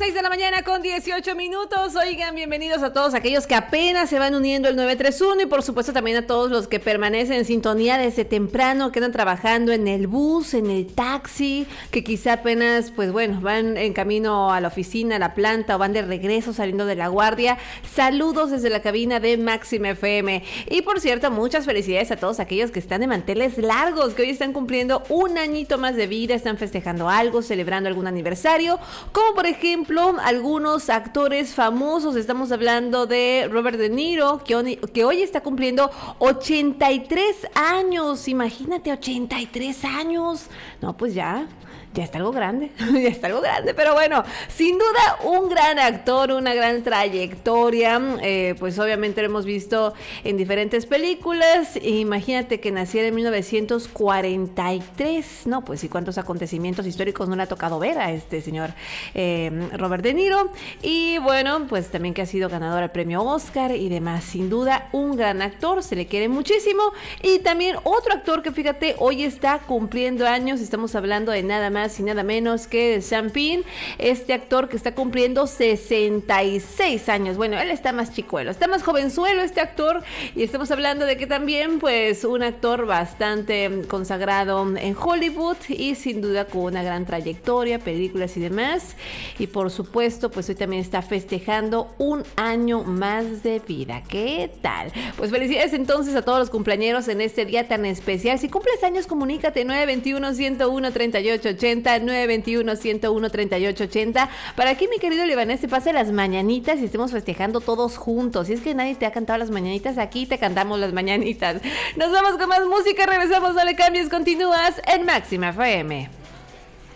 6 de la mañana con 18 minutos. Oigan, bienvenidos a todos aquellos que apenas se van uniendo al 931 y por supuesto también a todos los que permanecen en sintonía desde temprano, que andan trabajando en el bus, en el taxi, que quizá apenas, pues bueno, van en camino a la oficina, a la planta o van de regreso saliendo de la guardia. Saludos desde la cabina de Máxima FM. Y por cierto, muchas felicidades a todos aquellos que están de manteles largos, que hoy están cumpliendo un añito más de vida, están festejando algo, celebrando algún aniversario, como por ejemplo algunos actores famosos. Estamos hablando de Robert De Niro, que hoy está cumpliendo 83 años. Imagínate, 83 años. No, pues ya está algo grande, ya está algo grande, pero bueno, sin duda un gran actor, una gran trayectoria, pues obviamente lo hemos visto en diferentes películas. Imagínate que naciera en 1943, no, pues y cuántos acontecimientos históricos no le ha tocado ver a este señor Robert De Niro, y bueno, pues también que ha sido ganador al premio Oscar y demás. Sin duda un gran actor, se le quiere muchísimo. Y también otro actor que fíjate, hoy está cumpliendo años, estamos hablando de nada más y nada menos que Sean Penn, este actor que está cumpliendo 66 años. Bueno, él está más chicuelo, está más jovenzuelo este actor, y estamos hablando de que también pues un actor bastante consagrado en Hollywood y sin duda con una gran trayectoria, películas y demás. Y por supuesto pues hoy también está festejando un año más de vida. ¿Qué tal? Pues felicidades entonces a todos los cumpleañeros en este día tan especial. Si cumples años, comunícate 921-101-3880, 921-101-3880, para que mi querido Libanés te pase las mañanitas y estemos festejando todos juntos. Si es que nadie te ha cantado las mañanitas, aquí te cantamos las mañanitas. Nos vamos con más música, regresamos, no le cambies, continúas en Máxima FM.